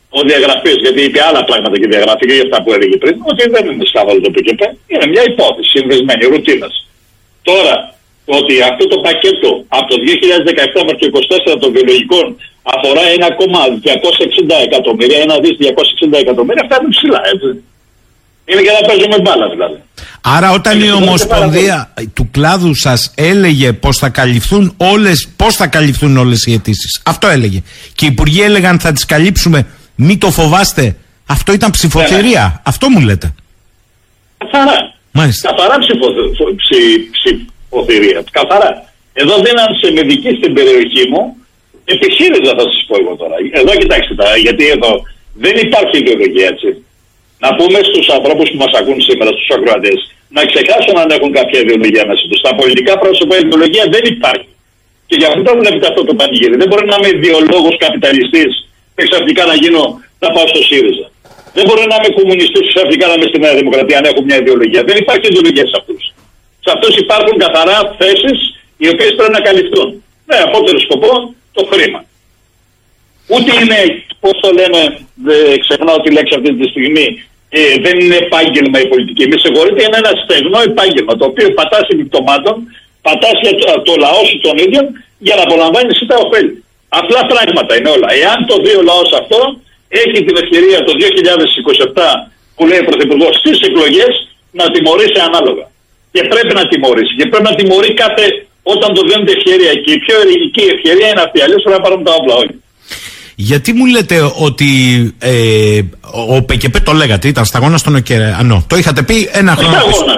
ο διαγραφής, γιατί είπε άλλα πράγματα και διαγραφή για αυτά που έλεγε πριν, ότι δεν είναι σκάνδαλο το ΠΚΠ, είναι μια υπόθεση συνδεσμένη, ρουτίνας. Τώρα, ότι αυτό το πακέτο από το 2017 μέχρι το 2024 των βιολογικών αφορά 1,260 εκατομμύρια, 1,260 εκατομμύρια, αυτά είναι ψηλά, έτσι. Είναι για να παίζουμε μπάλα δηλαδή. Άρα όταν η Ομοσπονδία του κλάδου σας έλεγε πώς θα καλυφθούν όλες οι αιτήσεις, αυτό έλεγε. Και οι υπουργοί έλεγαν θα τις καλύψουμε, μην το φοβάστε. Αυτό ήταν ψηφοθυρία. Ναι. Αυτό μου λέτε. Καθαρά. Μάλιστα. Καθαρά ψηφοθυρία. Καθαρά. Εδώ δίναν σε μεδική στην περιοχή μου επιχείρηζα, θα σας πω εγώ τώρα. Εδώ κοιτάξτε τώρα, γιατί εδώ δεν υπάρχει ιδεολογία, έτσι. Να πούμε στους ανθρώπους που μας ακούν σήμερα, στους ακροατές, να ξεχάσουν αν έχουν κάποια ιδεολογία μέσα τους. Στα πολιτικά πρόσωπα η ιδεολογία δεν υπάρχει. Και γι' αυτό βλέπετε αυτό το πανηγύρι. Δεν μπορεί να είμαι ιδεολόγος καπιταλιστής και ξαφνικά να πάω στο ΣΥΡΙΖΑ. Δεν μπορεί να είμαι κομμουνιστής και ξαφνικά να είμαι στη Νέα Δημοκρατία αν έχω μια ιδεολογία. Δεν υπάρχει ιδεολογία σε αυτούς. Σε αυτούς υπάρχουν καθαρά θέσεις οι οποίες πρέπει να καλυφθούν. Με απότερο σκοπό το χρήμα. Ούτε είναι, πώς το λέμε, ξεχνάω τη λέξη αυτή τη στιγμή, δεν είναι επάγγελμα η πολιτική. Με συγχωρείτε, είναι ένα στεγνό επάγγελμα το οποίο πατάς επιπτωμάτων, πατάς για το λαό σου τον ίδιο για να απολαμβάνει εσύ τα ωφέλη. Απλά πράγματα είναι όλα. Εάν το δει ο λαός αυτό, έχει την ευκαιρία το 2027 που λέει ο Πρωθυπουργός στις εκλογές να τιμωρήσει ανάλογα. Και πρέπει να τιμωρήσει. Και πρέπει να τιμωρεί κάθε όταν το δίνεται ευκαιρία. Και η πιο ελληνική ευκαιρία είναι αυτή. Αλλιώς πρέπει να πάρουμε τα όπλα όλοι. Γιατί μου λέτε ότι ο ΠΚΠ το λέγατε, ήταν σταγόνα στον ωκεανό. Το είχατε πει ένα χρόνο. Σταγόνα.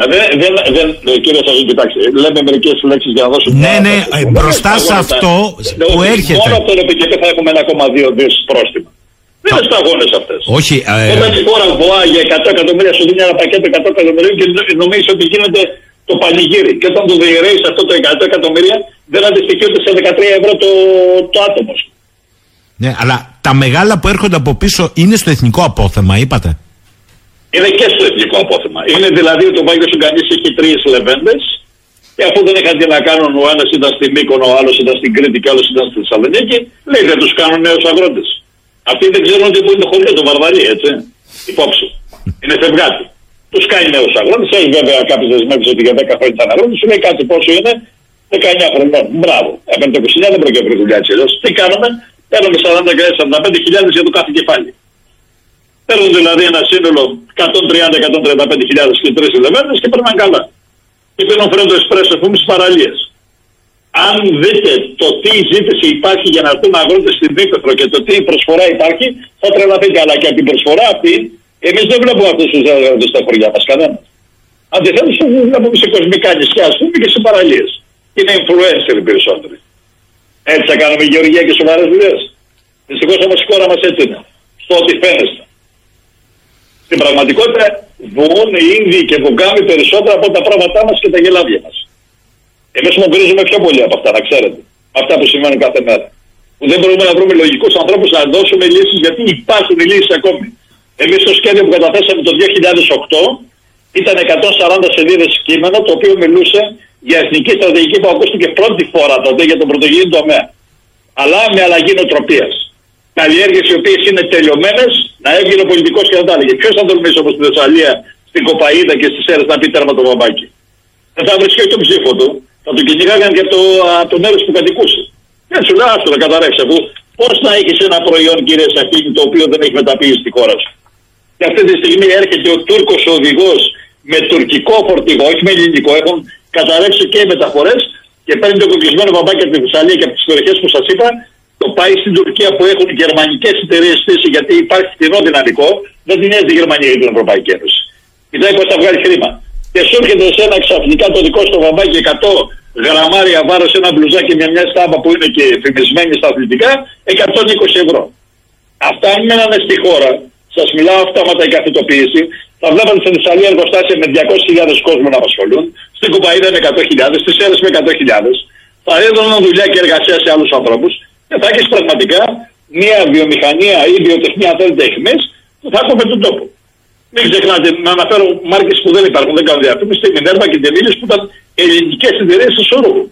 Κύριε Σαγή, κοιτάξτε. Λέμε μερικές λέξεις για να δώσουμε. Ναι, μπροστά σε αυτό που έρχεται. Μόνο από τον ΠΚΠ θα έχουμε 1,2 δις πρόστιμα. Δεν είναι σταγόνες αυτές. Όχι. Όταν η χώρα ΒΟΑ για 100 εκατομμύρια σου δίνει ένα πακέτο 100 εκατομμυρίων και νομίζει ότι γίνεται το πανηγύρι. Και όταν το διαιρέεις αυτό το 100 εκατομμύρια, δεν αντιστοιχεί ούτε σε 13 ευρώ το άτομο. Ναι, αλλά τα μεγάλα που έρχονται από πίσω είναι στο εθνικό απόθεμα, είπατε. Είναι και στο εθνικό απόθεμα. Είναι δηλαδή ότι ο Βάγγελος Σουγκανής έχει 3 λεβέντες και αφού δεν είχαν τι να κάνουν, ο ένας ήταν στη Μύκονο, ο άλλος ήταν στην Κρήτη και ο άλλος ήταν στη Θεσσαλονίκη, λέει δεν τους κάνουν νέους αγρότες. Αυτοί δεν ξέρουν ότι που είναι το χωριό, το Βαρβαρί, έτσι. Υπόψη. Είναι φευγάτη. Τους κάνει νέους αγρότες, έχει βέβαια κάποιες δεσμεύσεις ότι για 10 χρόνια ήταν αγρότες, σου λέει κάτι πόσο είναι, 19 χρονών. Μπράβο. Έπαιρνε το 29, δεν πρόκειται να βρει δουλειά έτσι. Τι κάνουμε, παίρνουμε 45.000 για το κάθε κεφάλι. Παίρνουν δηλαδή ένα σύνολο 130-135.000 και 3 λεβέντες και παίρνουν καλά. Και παίρνουν φρέντο εσπρέσο, πούμε, στις παραλίες. Αν δείτε το τι ζήτηση υπάρχει για να έρθουν αγρότες στην Ήπεθρο και το τι προσφορά υπάρχει, θα τρελαθείτε. Αλλά και από την προσφορά αυτή, εμείς δεν βλέπουμε αυτούς τους αγρότες στα χωριά μας, κανένα. Αντιθέτως, το βλέπουμε σε κοσμικά νησιά, ας πούμε, και σε παραλίες. Είναι influencer οι περισσότεροι. Έτσι θα κάνουμε γεωργία και σοβαρές δουλειές. Δυστυχώς όμως η χώρα μας έτσι είναι. Στο ότι φαίνεστε. Στην πραγματικότητα, βγουν οι Ίνδιοι και Βουγκάμοι περισσότερα από τα πράγματά μας και τα γελάδια μας. Εμείς μογκρίζουμε πιο πολύ από αυτά, να ξέρετε. Αυτά που συμβαίνουν κάθε μέρα. Που δεν μπορούμε να βρούμε λογικούς ανθρώπους να δώσουμε λύσεις, γιατί υπάρχουν οι λύσεις ακόμη. Εμείς το σχέδιο που καταθέσαμε το 2008 ήταν 140 σελίδες κείμενο, το οποίο μιλούσε για εθνική στρατηγική που ακούστηκε πρώτη φορά τότε για τον πρωτογενή τομέα. Αλλά με αλλαγή νοοτροπίας. Καλλιέργειες οι οποίες είναι τελειωμένες, να έβγαινε ο πολιτικός και να τα έλεγε. Ποιος θα τολμήσει όπως στη Θεσσαλία, στην Κοπαΐδα και στις Σέρρες να πει τέρμα το βαμπάκι. Δεν θα βρίσκει τον ψήφο του, θα τον κυνηγάγαν και από το μέρος που κατοικούσε. Και σου λέει, άστο να καταρρεύσει, αφού πώς να έχεις ένα προϊόν, κύριε Σαχίνη, το οποίο δεν έχει μεταποιήσει στη χώρα σου. Και αυτή τη στιγμή έρχεται ο Τούρκος οδηγός με τουρκικό φορτηγό, όχι με ελληνικό, έχουν καταρρεύσει και οι μεταφορές και παίρνει το κοκλεισμένο βαμπάκι από τη Θεσσαλία και από τις περιοχές που σας είπα, το πάει στην Τουρκία που έχουν γερμανικές εταιρείες στήσει, γιατί υπάρχει φθηνό δυναμικό, δεν την έχει η Γερμανία για την Ευρωπαϊκή Ένωση. Κοιτάει πώς θα βγάλει χρήμα. Και σου έρχεται σε ένα ξαφνικά το δικό στο βαμπάκι 100 γραμμάρια βάρος, ένα μπλουζάκι με μια στάμπα που είναι και φημισμένη στα αθλητικά, 120 ευρώ. Αυτά αν μένανε στη χώρα, σας μιλάω αυτόματα η καθητοποίηση, θα βλέπατε στην Θεσσαλία εργοστάσια με 200.000 κόσμο να απασχολούν, στην Κοπαΐδα με 100.000, στις Σέρρες με 100.000, θα έδωναν δουλειά και εργασία σε άλλους ανθρώπους και θα έχεις πραγματικά μια βιομηχανία ή βιοτεχνία, αν θέλετε, εχμές, που θα έχουμε τον τόπο. Μην ξεχνάτε να αναφέρω μάρκες που δεν υπάρχουν, δεν κάνουν διαφήμιση, τη Μινέρβα και Ντεμίλης που ήταν ελληνικές εταιρείες του Σωρού.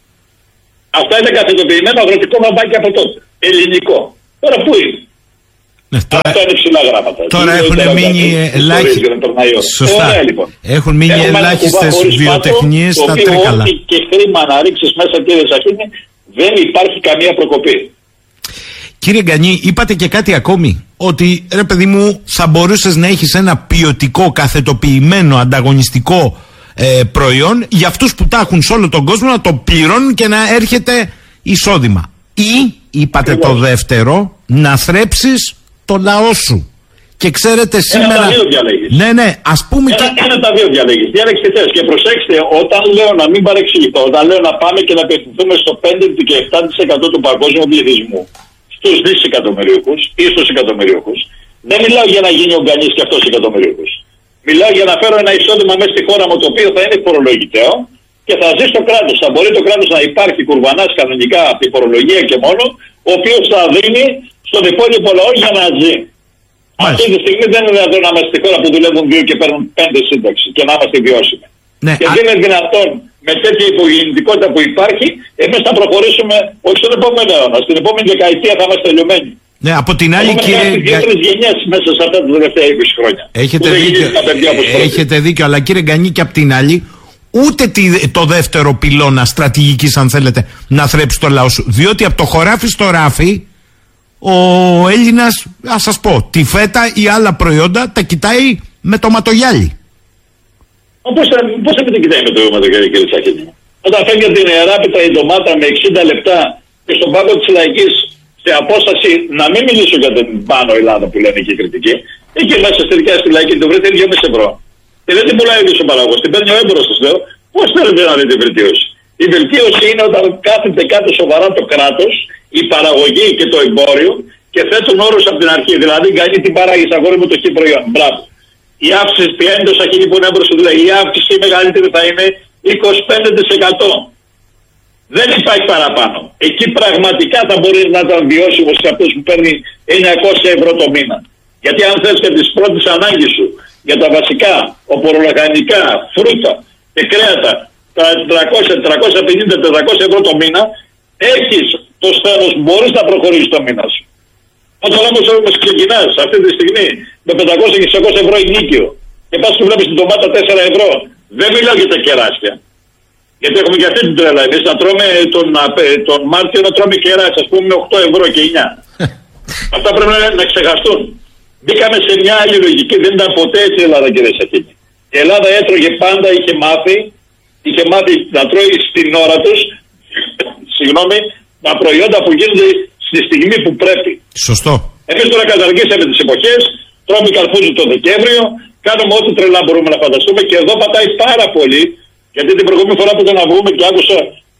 Αυτά είναι καθετοποιημένο αγροτικό βαμπάκι από τότε. Ελληνικό. Τώρα πού είναι? Τώρα είναι ψηλά γράμματα. Τώρα έχουν μείνει Σωστά. Λοιπόν. Έχουν μείνει ελάχιστες βιοτεχνίες στα τρίκαλα. Ό,τι και χρήμα να ρίξεις μέσα, κύριε Σαχίνη, δεν υπάρχει καμία προκοπή. Κύριε Γκανή, είπατε και κάτι ακόμη. Ότι ρε παιδί μου, θα μπορούσες να έχεις ένα ποιοτικό, καθετοποιημένο, ανταγωνιστικό προϊόν για αυτούς που τα έχουν σε όλο τον κόσμο, να το πληρώνουν και να έρχεται εισόδημα. Ή, είπατε το δεύτερο, να θρέψεις το λαό σου. Και ξέρετε σήμερα. Ένα τα δύο διαλέγεις. Ναι, ας πούμε. Ένα τα δύο διαλέγεις. Διάλεξε θες. Και προσέξτε, όταν λέω να μην παρεξηγηθώ, όταν λέω να πάμε και να απευθυνθούμε στο 5 και 7% του παγκόσμιου πληθυσμού, στους δισεκατομμυριούχους ή στους εκατομμυριούχους, δεν μιλάω για να γίνει ο Γκανής και αυτός εκατομμυριούχος. Μιλάω για να φέρω ένα εισόδημα μέσα στη χώρα μου το οποίο θα είναι φορολογητέο και θα ζει στο κράτος. Θα μπορεί το κράτος να υπάρχει κουρβανάς κανονικά από τη φορολογία και μόνο, ο οποίος θα δίνει στον υπόλοιπο λαό για να ζει. Αυτή τη στιγμή δεν είναι δυνατόν να είμαστε στη χώρα που δουλεύουν 2 και παίρνουν 5 σύνταξη και να είμαστε βιώσιμοι. Ναι, και δεν είναι δυνατόν με τέτοια υπογεννητικότητα που υπάρχει, εμείς θα προχωρήσουμε όχι στον επόμενο αιώνα, στην επόμενη δεκαετία θα είμαστε τελειωμένοι. Ναι, από την άλλη, κύριε. Έχουμε 2-3 γενιές μέσα σε αυτά τα τελευταία 20 χρόνια. Έχετε δίκιο, αλλά κύριε Γκανή, και από την άλλη, ούτε το δεύτερο πυλώνα στρατηγικής, αν θέλετε, να θρέψει το λαό σου. Διότι από το χωράφι στο ράφι, ο Έλληνας, ας σας πω, τη φέτα ή άλλα προϊόντα τα κοιτάει με το ματογιάλι. Πώς θα μην κοιτάει με το ματογιάλι, κύριε Τσαχίνη? Όταν φεύγει από την Ιεράπετρα η ντομάτα με 60 λεπτά και στον πάγκο της Λαϊκής σε απόσταση, να μην μιλήσω για την Πάνω Ελλάδα που λένε και οι κριτικοί, εκεί μέσα στη δικιά στη Λαϊκή το βρείτε 2,5 ευρώ. Και δεν την πουλάει ο ίδιος ο παραγωγός, την παίρνει ο έμπορος, σας λέω. Πώς θέλετε να δείτε βελτίωση? Η βελτίωση είναι όταν κάθεται κάτω σοβαρά το κράτος, η παραγωγή και το εμπόριο και θέτουν όρους από την αρχή. Δηλαδή, κάνει την παράγει αγόρι μου το χ προϊόν. Μπράβο. Η αύξηση, πιάνει το σαχίνι που είναι έμπρος, δηλαδή η αύξηση μεγαλύτερη θα είναι 25%. Δεν υπάρχει παραπάνω. Εκεί πραγματικά θα μπορεί να ήταν βιώσιμο σε αυτούς που παίρνει 900 ευρώ το μήνα. Γιατί αν θες και τις πρώτες ανάγκες σου για τα βασικά, οπορολαχανικά, φρούτα και κρέατα, τα 350-400 ευρώ το μήνα, έχεις το σθένος, μπορείς να προχωρήσεις το μήνα σου. Όταν όμως ξεκινάς αυτή τη στιγμή με 500-600 ευρώ ενίκιο και πας και βλέπεις την ντομάτα 4 ευρώ, δεν μιλάω για τα κεράσια. Γιατί έχουμε και αυτή την τρέλα. Εμείς να τρώμε τον Μάρτιο να τρώμε κεράσια, ας πούμε με 8 ευρώ και 9. Αυτά πρέπει να ξεχαστούν. Μπήκαμε σε μια άλλη λογική, δεν ήταν ποτέ έτσι η Ελλάδα, κύριε Σαχίνη. Η Ελλάδα έτρωγε πάντα, είχε μάθει να τρώει στην ώρα τους, τα προϊόντα που γίνονται στη στιγμή που πρέπει. Σωστό. Εμείς τώρα καταργήσαμε τις εποχές, τρώμε καρπούζι το Δεκέμβριο, κάνουμε ό,τι τρελά μπορούμε να φανταστούμε και εδώ πατάει πάρα πολύ, γιατί την προηγούμενη φορά που ήταν να βγούμε και άκουσα,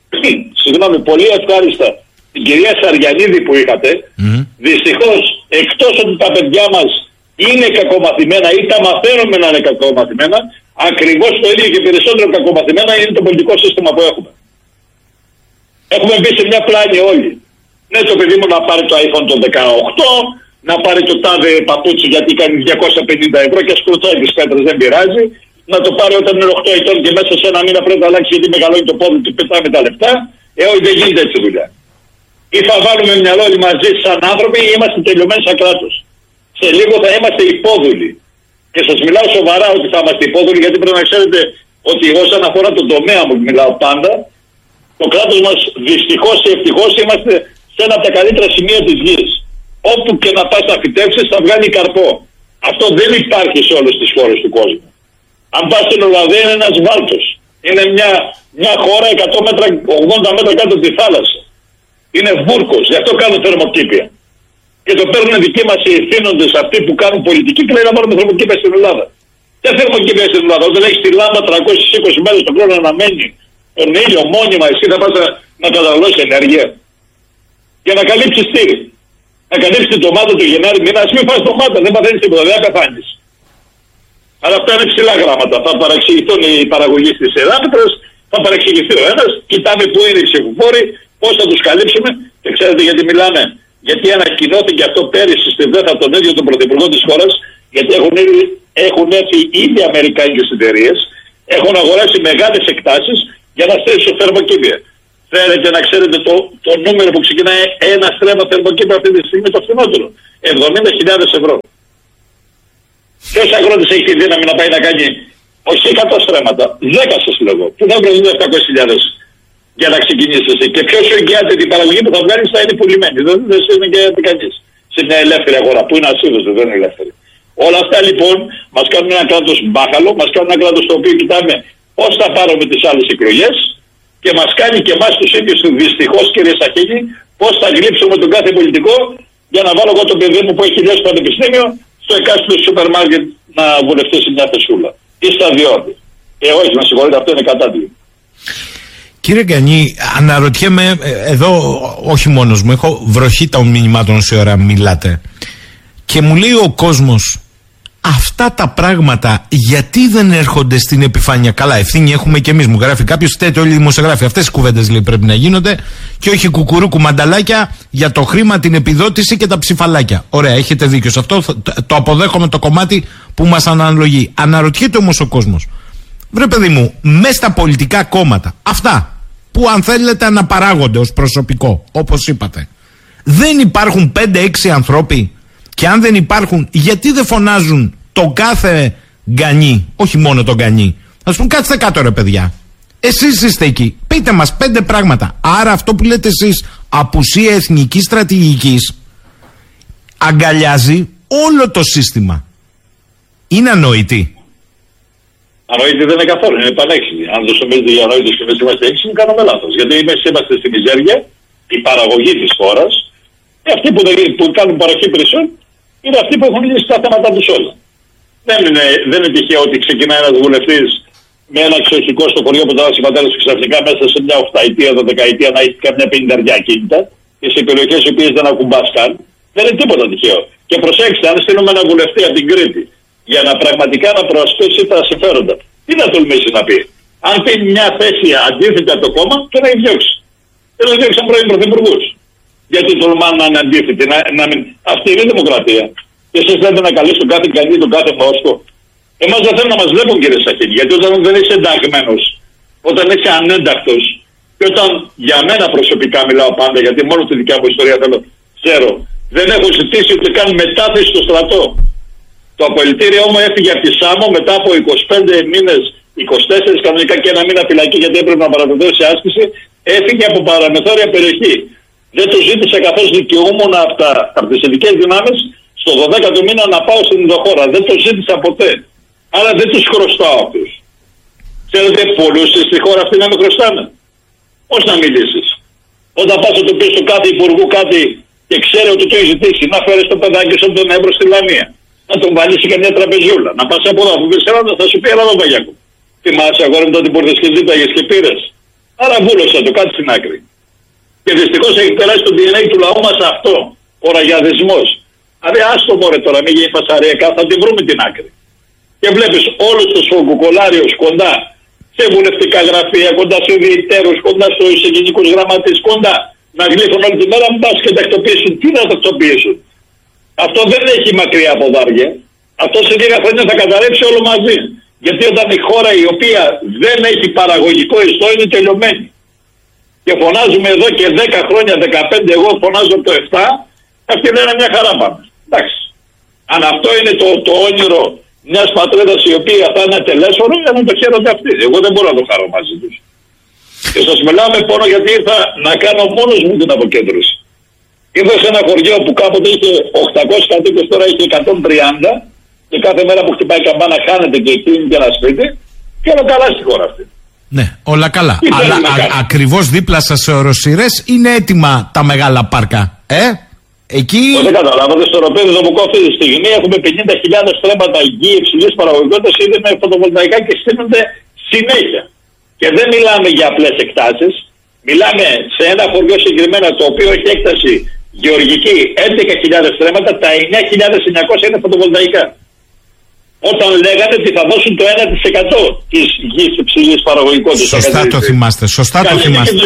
πολύ ευχάριστα, την κυρία Σαριανίδη που είχατε, δυστυχώς εκτός ότι τα παιδιά μας είναι κακομαθημένα ή τα μαθαίνουμε να είναι κακομαθημένα, ακριβώς το ίδιο και περισσότερο κακομαθημένα είναι το πολιτικό σύστημα που έχουμε. Έχουμε μπει σε μια πλάνη όλοι. Ναι, το παιδί μου να πάρει το iPhone το 18, να πάρει το τάδε παπούτσι γιατί κάνει 250 ευρώ και σκουρτσάει τις πέτρες, δεν πειράζει. Να το πάρει όταν είναι 8 ετών και μέσα σε ένα μήνα πρέπει να αλλάξει γιατί μεγαλώνει το πόδι του, πετάμε τα λεφτά. Όχι, δεν γίνεται έτσι δουλειά. Ή θα βάλουμε μυαλό όλοι μαζί σαν άνθρωποι ή είμαστε τελειωμένοι σαν κράτος. Σε λίγο θα είμαστε υπόδουλοι. Και σας μιλάω σοβαρά ότι θα είμαστε υπόδουλοι, γιατί πρέπει να ξέρετε ότι όσον αφορά τον τομέα μου που μιλάω πάντα, το κράτος μας δυστυχώς ή ευτυχώς είμαστε σε ένα από τα καλύτερα σημεία της γης. Όπου και να πας να φυτέψεις θα βγάλει καρπό. Αυτό δεν υπάρχει σε όλες τις χώρες του κόσμου. Αν πας στην Ολλανδία είναι ένας βάλτος. Είναι μια χώρα 100 μέτρα, 80 μέτρα κάτω από τη θάλασσα. Είναι βούρκος, γι' αυτό κάνουν θερμοκήπια. Και το παίρνουν δικοί μας οι ευθύνοντες αυτοί που κάνουν πολιτική και λένε να πάρουμε θερμοκήπια στην Ελλάδα. Τι θερμοκήπια στην Ελλάδα? Όταν έχεις τη λάμπα 320 μέρες τον χρόνο να μένει τον ήλιο μόνιμα, εσύ θα πας να καταναλώσεις ενέργεια. Για να καλύψεις τι? Να καλύψεις την ντομάτα του Γενάρη μήνα, ας μην φας ντομάτα, δεν παθαίνεις τίποτα, δεν πεθάνεις. Αλλά αυτά είναι ψηλά γράμματα. Θα παραξηγηθούν οι παραγωγοί της Ιεράπετρας, θα παραξηγηθεί ο ένας, κοιτάμε πού είναι οι ψηφοφόροι, πώς θα τους καλύψουμε και ξέρετε γιατί μιλάμε. Γιατί ανακοινώθηκε αυτό πέρυσι στη ΔΕΘΑ τον ίδιο τον πρωθυπουργό της χώρας, γιατί έχουν έρθει ήδη αμερικάνικες εταιρείες, έχουν αγοράσει μεγάλες εκτάσεις για να στήσουν θερμοκήπια. Θέλετε να ξέρετε το νούμερο που ξεκινάει ένα στρέμμα θερμοκήπια αυτή τη στιγμή το φθηνότερο? 70.000 ευρώ. Ποιος αγρότης έχει τη δύναμη να πάει να κάνει όχι 100 στρέμματα, 10 σας λέγω, που θα βρουν 700.000 για να ξεκινήσει εσύ. Και ποιος σου εγγυάται την παραγωγή που θα βγάλεις θα είναι πουλημένη. Δεν σου εγγυάται κανείς. Σε μια ελεύθερη αγορά που είναι ασίδωτο, δεν είναι ελεύθερη. Όλα αυτά λοιπόν μας κάνουν ένα κράτος μπάχαλο, μας κάνουν ένα κράτος το οποίο κοιτάμε πώς θα πάρουμε τις άλλες εκλογές και μας κάνει και εμάς τους ίδιους δυστυχώς, κύριε Σαχίνη, πώς θα γλύψουμε τον κάθε πολιτικό για να βάλω εγώ το παιδί μου που έχει τελειώσει πανεπιστήμιο στο εκάστοτε σούπερ μάρκετ να βουλευτεί σε μια θεσούλα. Ή σταδιώτη. Όχι, με συγχωρείτε, αυτό είναι κατάδειγμα. Κύριε Γκανή, αναρωτιέμαι, εδώ όχι μόνος μου, έχω βροχή των μηνυμάτων σε ώρα μιλάτε και μου λέει ο κόσμος, αυτά τα πράγματα γιατί δεν έρχονται στην επιφάνεια? Καλά, ευθύνη έχουμε κι εμείς, μου γράφει κάποιος, φταίτε όλοι οι δημοσιογράφοι, αυτές οι κουβέντες λέει πρέπει να γίνονται και όχι κουκουρούκου μανταλάκια για το χρήμα, την επιδότηση και τα ψηφαλάκια. Ωραία, έχετε δίκιο σε αυτό, το αποδέχομαι το κομμάτι που μας αναλογεί. Αναρωτιέται όμως ο κόσμος, βρε παιδί μου, μέσα στα πολιτικά κόμματα, αυτά που αν θέλετε αναπαράγονται ως προσωπικό, όπως είπατε, δεν υπάρχουν 5-6 ανθρώποι? Και αν δεν υπάρχουν, γιατί δεν φωνάζουν τον κάθε Γκανή, όχι μόνο τον Γκανή? Ας πούμε, κάτσετε κάτω ρε παιδιά. Εσείς είστε εκεί. Πείτε μας 5 πράγματα. Άρα αυτό που λέτε εσείς, απουσία εθνικής στρατηγικής, αγκαλιάζει όλο το σύστημα. Είναι ανοητή? Ανοητή δεν είναι καθόλου, είναι πανέξυπνη. Αν το νομίζετε για ανόητος και εμείς είμαστε έξυπνοι, κάνουμε λάθος. Γιατί εμείς είμαστε στη μιζέρια, η παραγωγή της χώρας, και αυτοί που κάνουν παροχή υπηρεσιών είναι αυτοί που έχουν λύσει τα θέματα τους όλα. Δεν είναι τυχαίο ότι ξεκινάει ένας βουλευτής με ένα εξοχικό στο χωριό που τράβησε ο πατέρας του ξαφνικά μέσα σε μια 8ετία, 12ετία να έχει καμιά 50 ακίνητα και σε περιοχές οι οποίες δεν ακουμπάς καν. Δεν είναι τίποτα τυχαίο. Και προσέξτε, αν στείλουμε ένα βουλευτή από την Κρήτη για να πραγματικά να προασπίσει τα συμφέροντα, τι να τολμήσει να πει? Αν πει μια θέση αντίθετη από το κόμμα, τον έχει διώξει. Δεν τον διώξαν πρώην πρωθυπουργούς. Γιατί τολμάνε να είναι αντίθετοι, αυτή είναι η δημοκρατία. Και εσείς λέτε να καλείς τον κάθε Γκανή, τον κάθε Μόσκο. Εμάς δεν θέλουν να μας βλέπουν, κύριε Σαχίνη, γιατί όταν δεν είσαι ενταγμένος, όταν είσαι ανέντακτος, και όταν για μένα προσωπικά μιλάω πάντα, γιατί μόνο τη δικιά μου ιστορία ξέρω, δεν έχω ζητήσει ούτε καν μετάθεση στο στρατό. Το απολυτήριό μου έφυγε από τη Σάμο μετά από 25 μήνες, 24 κανονικά και ένα μήνα φυλακή, γιατί έπρεπε να παραδοθώ σε άσκηση, έφυγε από παραμεθόρια περιοχή. Δεν το ζήτησα καθώς δικαιούμουν από τις ειδικές δυνάμεις στο 12ο μήνα να πάω στην Ινδοχώρα. Δεν το ζήτησα ποτέ. Άρα δεν τους χρωστάω αυτούς. Ξέρετε πολλούς στη χώρα αυτή να με χρωστάνε. Πώς να μιλήσεις? Όταν πας να το πεις του κάθε υπουργού κάτι και ξέρει ότι το έχει ζητήσει, να φέρεις το παιδάκι σου από τον Εύρο στη Λαμία, να τον βάλεις σε μια τραπεζούλα, να πας από εδώ που πεις θα σου πει έλα εδώ Παγιάκου. Θυμάσαι αγόρι μου τότε που ήρθες και ζήταγες και πήρες? Άρα βούλωσα το, κάτι στην άκρη. Και δυστυχώς έχει περάσει το DNA του λαού μας αυτό, ο ραγιαδισμός. Δηλαδή άστο μωρέ τώρα, μην γίνει φασαριακά, θα τη βρούμε την άκρη. Και βλέπεις όλους τους φογκουκολάριους κοντά σε βουλευτικά γραφεία, κοντά σε διαιτέρους, κοντά στους γενικούς γραμματείς, κοντά να γλύφουν όλη τη μέρα, μην πας και τακτοποιήσουν. Τι να τακτοποιήσουν? Αυτό δεν έχει μακριά από βάρια. Αυτό σε λίγα χρόνια θα καταρρεύσει όλο μαζί. Γιατί όταν η χώρα η οποία δεν έχει παραγωγικό ιστό είναι τελειωμένη. Και φωνάζουμε εδώ και 10 χρόνια, 15, εγώ φωνάζω το 7, αυτοί λένε μια χαρά πάμε. Εντάξει. Αν αυτό είναι το όνειρο μιας πατρίδας η οποία θα είναι τελέσφορο, για να το χαίρονται αυτοί. Εγώ δεν μπορώ να το χαρώ μαζί τους. Και σας μιλάω με πόνο γιατί ήρθα να κάνω μόνος μου την αποκέντρωση. Ήρθα σε ένα χωριό που κάποτε είχε 800 κατοίκους, τώρα είχε 130 και κάθε μέρα που χτυπάει η καμπάνα χάνεται και κλείνει και ένα σπίτι και όλα καλά στη χώρα αυτή. Ναι, όλα καλά. Αλλά ακριβώς δίπλα σας σε οροσύρες είναι έτοιμα τα μεγάλα πάρκα. Εκεί... Δεν καταλάβατε, στο ροπέδιο που αυτή τη στιγμή έχουμε 50.000 στρέμματα γη υψηλής παραγωγικότητας, είναι με φωτοβολταϊκά και στείνονται συνέχεια. Και δεν μιλάμε για απλές εκτάσεις, μιλάμε σε ένα χωριό συγκεκριμένα το οποίο έχει έκταση γεωργική 11.000 στρέμματα, τα 9.900 είναι φωτοβολταϊκά. Όταν λέγανε ότι θα δώσουν το 1% της γης υψηλής παραγωγικότητας. Σωστά το θυμάστε, σωστά το θυμάστε.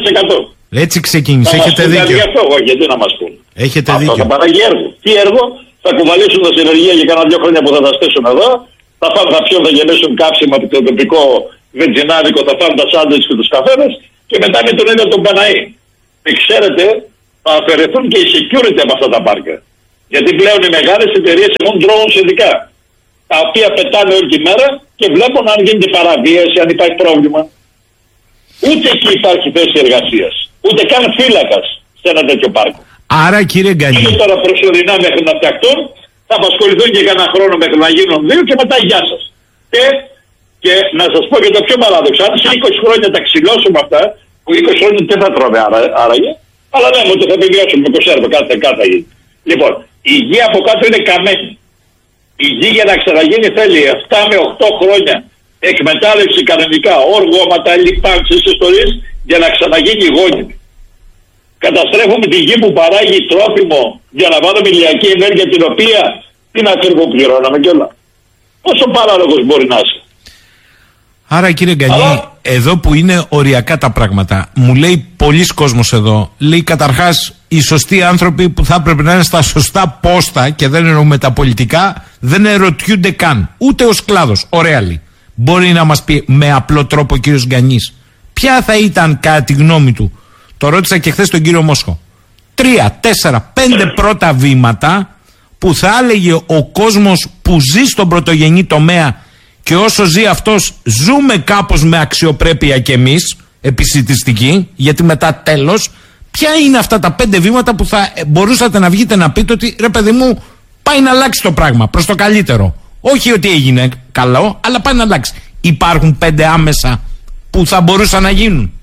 Έτσι ξεκίνησε, έχετε δίκιο. Γιατί να μας πούν. Έχετε αυτό δίκιο. Θα παράγει έργο. Τι έργο? Θα κουβαλήσουν τα συνεργεία για κάνα 2 χρόνια που θα τα στήσουν εδώ, θα φάνε τα πιόν, θα γεμίσουν κάψιμα από το τοπικό βενζινάδικο, θα φάνε τα σάντουιτς και τους καφέδες και μετά με τον ίδιο τον Παναή. Και ξέρετε, θα αφαιρεθούν και οι security από αυτά τα πάρκα. Γιατί πλέον οι μεγάλες εταιρείες έχουν drones ειδικά. τα οποία πετάνε όλη τη μέρα και βλέπουν αν γίνεται παραβίαση, αν υπάρχει πρόβλημα. Ούτε εκεί υπάρχει θέση εργασίας. Ούτε καν φύλακας σε ένα τέτοιο πάρκο. Άρα κύριε Γκανή. Είναι τώρα προσωρινά μέχρι να φτιαχτούν, θα απασχοληθούν και κανένα χρόνο μέχρι να γίνουν 2 και μετά γεια σας. Και να σας πω και το πιο παράδοξο, αν σε 20 χρόνια τα ξυλώσουμε αυτά, που 20 χρόνια δεν θα τρώμε άραγε, αλλά ναι, ότι θα επιβιώσουμε με κονσέρβα, κάθε γίνει. Λοιπόν, η γη από κάτω είναι καμένη. Η γη για να ξαναγίνει θέλει 7 με 8 χρόνια εκμετάλλευση κανονικά, όργωματα, λιπάνξεις, ιστορίες, για να ξαναγίνει γόνιμη. Καταστρέφουμε τη γη που παράγει τρόφιμο για να βάλουμε ηλιακή ενέργεια, την οποία την ακριβοπληρώναμε κιόλα. Πόσο παράλογος μπορεί να είσαι. Άρα κύριε Γκανή, εδώ που είναι οριακά τα πράγματα, μου λέει πολλοί κόσμος εδώ, λέει καταρχάς οι σωστοί άνθρωποι που θα έπρεπε να είναι στα σωστά πόστα, και δεν εννοούμε τα πολιτικά, δεν ερωτιούνται καν, ούτε ως κλάδος. Ωραία λέει. Μπορεί να μας πει με απλό τρόπο ο κύριος Γκανής ποια θα ήταν κατά τη γνώμη του, το ρώτησα και χθες τον κύριο Μόσχο, 3, 4, 5 πρώτα βήματα που θα έλεγε ο κόσμος που ζει στον πρωτογενή τομέα, και όσο ζει αυτός ζούμε κάπως με αξιοπρέπεια κι εμείς, επισιτιστική, γιατί μετά τέλος, ποια είναι αυτά τα 5 βήματα που θα μπορούσατε να βγείτε να πείτε ότι ρε παιδί μου πάει να αλλάξει το πράγμα προς το καλύτερο. Όχι ότι έγινε καλό, αλλά πάει να αλλάξει. Υπάρχουν 5 άμεσα που θα μπορούσαν να γίνουν.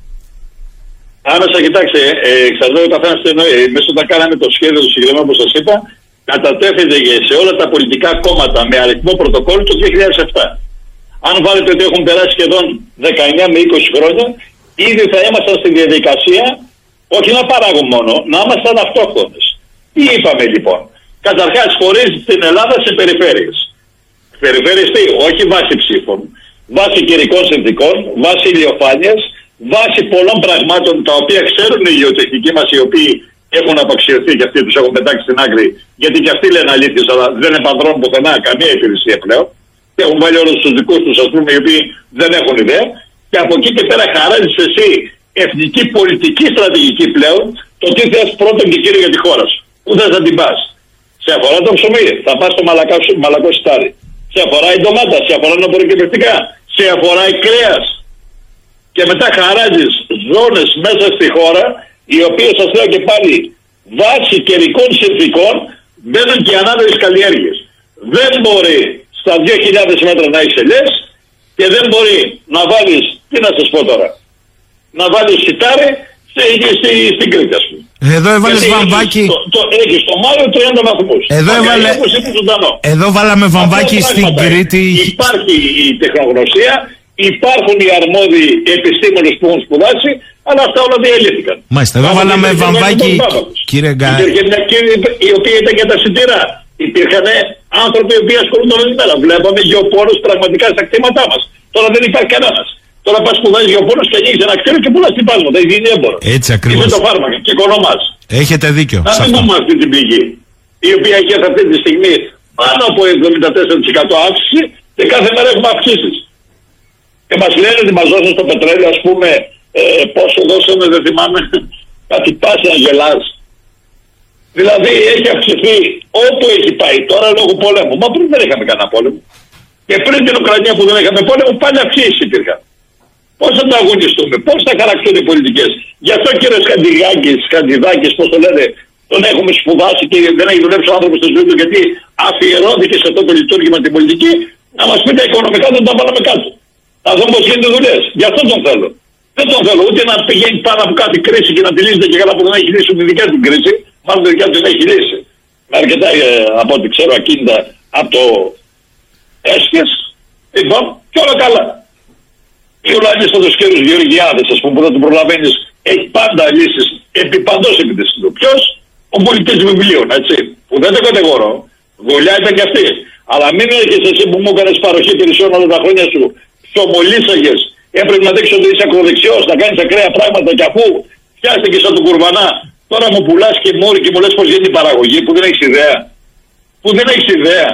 Άμεσα, κοιτάξτε, εξαρτάται ο καθένας τι εννοεί. Εμείς όταν κάναμε το σχέδιο του συγκεκριμένου, όπως σας είπα, κατατέθηκε σε όλα τα πολιτικά κόμματα με αριθμό πρωτοκόλλου το 2007. Αν βάλετε ότι έχουν περάσει σχεδόν 19 με 20 χρόνια, ήδη θα ήμασταν στη διαδικασία, όχι να παράγουν μόνο, να ήμασταν αυτόχθονες. Τι είπαμε λοιπόν? Καταρχάς, χωρίζει την Ελλάδα σε περιφέρειες. Περιφέρειες τι? Όχι βάσει ψήφων, βάσει καιρικών συνθηκών, βάσει ηλιοφάνειας, βάσει πολλών πραγμάτων τα οποία ξέρουν οι γεωτεχνικοί μας, οι οποίοι έχουν απαξιωθεί και αυτοί τους έχουν πετάξει στην άκρη, γιατί και αυτοί λένε αλήθειες, αλλά δεν επαντρώνουν πουθενά καμία υπηρεσία πλέον. Έχουν βάλει όλους τους δικούς τους, ας πούμε, οι οποίοι δεν έχουν ιδέα. Και από εκεί και πέρα χαράζεις εσύ εθνική πολιτική στρατηγική πλέον, το τι θες πρώτον και κύριο για τη χώρα σου. Πού θες να την πας? Σε αφορά το ψωμί, θα πας στο μαλακό σιτάρι. Σε αφορά η ντομάτα, σε αφορά τα απορροκυπευτικά, σε αφορά η κρέας. Και μετά χαράζεις ζώνες μέσα στη χώρα, οι οποίες, σας λέω και πάλι, βάσει καιρικών συνθηκών μπαίνουν και ανάδρες καλλιέργειες. Δεν μπορεί στα 2.000 μέτρα να έχεις ελιές και δεν μπορεί να βάλεις, τι να σας πω τώρα, να βάλεις σιτάρι στην Κρήτη, ας πούμε. Εδώ έβαλες βαμβάκι. Έχεις το Μάιο 30 βαθμούς. Εδώ βάλαμε βαμβάκι στην Κρήτη. Υπάρχει η τεχνογνωσία, υπάρχουν οι αρμόδιοι επιστήμονες που έχουν σπουδάσει, αλλά αυτά όλα διαλύθηκαν. Μάλιστα, εδώ βάλαμε βαμβάκι, κύριε Γκανή. Υπήρχε μια κύριε η οποία ήταν για τα σιτηρά. Υπήρχαν άνθρωποι οι οποίοι ασχολούνταν όλη μέρα. Βλέπαμε γεωπόρους πραγματικά στα κτήματά μας. Τώρα δεν υπάρχει κανένας. Τώρα πας σπουδάζεις γεωπόρους και ανοίγεις ένα κτίριο και πουλάς τυπάσματα. Έχει γίνει έμπορο. Έτσι ακριβώς. Είσαι το φάρμακο και οικονομάς. Έχετε δίκιο. Να μην δούμε αυτή την πηγή, η οποία έχει αυτή τη στιγμή πάνω από 74% αύξηση και κάθε μέρα έχουμε αυξήσεις. Και μας λένε ότι μας δώσουν στο πετρέλαιο, ας πούμε, πόσο δώσαμε, δεν θυμάμαι, κάτι πάση να γελάς. Δηλαδή έχει αυξηθεί όπου έχει πάει τώρα λόγω πολέμου. Μα πριν δεν είχαμε κανένα πόλεμο. Και πριν την Ουκρανία που δεν είχαμε πόλεμο, πάλι αυξήσεις υπήρχαν. Πώς θα τα αγωνιστούμε, πώς θα χαρακτούν οι πολιτικές? Γι' αυτό κύριε Σκαντιδάκης, πώς το λένε, τον έχουμε σπουδάσει και δεν έχει δουλέψει ο άνθρωπος στη ζωή του, γιατί αφιερώθηκε σε αυτό το λειτουργήμα την πολιτική, να μας πει τα οικονομικά δεν τα βάλαμε κάτω. Να δούμε πώς γίνονται δουλειές. Γι' αυτό τον θέλω. Δεν τον θέλω ούτε να πηγαίνει πάνω από κάτι κρίση και να τη λύσετε και καλά που δεν έχει λύσει τη δικιά την κρίση, μάλλον τη δικιά την έχει λύσει. Με αρκετά από ό,τι ξέρω ακίνητα από το έσχες, λοιπόν, και όλα καλά. Και ο Λανίστατος κύριος Γεωργιάδης, ας πούμε, που δεν τον προλαβαίνεις, έχει πάντα λύσεις επί παντός επιτεστικού. Ποιος? Ο πολιτής βιβλίων, έτσι. Που δεν το κατηγορώ. Δουλειά ήταν και αυτή. Αλλά μην έρχεσαι εσύ που μου έκανες παροχή υπηρεσιών όλα τα χρόνια σου, ψωμολίσαγες, έπρεπε να δείξεις ότι είσαι ακροδεξιός, να κάνεις ακραία πράγματα και αφού πιάστηκες σαν τον Κουρβανά, τώρα μου πουλάς και μόρι και μου λες πως γίνεται η παραγωγή, που δεν έχεις ιδέα. Που δεν έχεις ιδέα.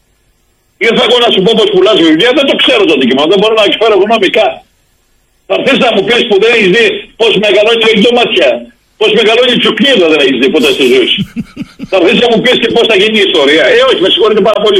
Ήρθα εγώ να σου πω πως πουλάς βιβλία, δεν το ξέρω το αντικείμενο, δεν μπορώ να εκφέρω γνώμικά. Θα έρθεις να μου πεις που δεν έχεις δει πως μεγαλώνει η ντοματιά, πως μεγαλώνει η τσουκλίδα, δεν έχεις δει ποτέ στη ζωή σου. Θα έρθεις να μου πεις και πως θα γίνει η ιστορία. Όχι, με συγχωρείτε πάρα πολύ.